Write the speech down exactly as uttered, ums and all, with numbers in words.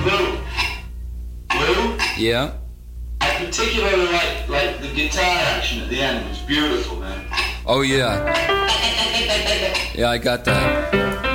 Lou. Lou? Yeah? I particularly like, like the guitar action at the end. It was beautiful, man. Oh, yeah. Yeah, I got that.